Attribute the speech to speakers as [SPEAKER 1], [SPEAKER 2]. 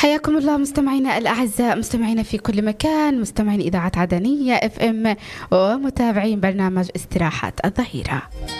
[SPEAKER 1] حياكم الله مستمعينا الأعزاء، مستمعينا في كل مكان، مستمعين إذاعة عدنية FM ومتابعين برنامج استراحات الظهيرة.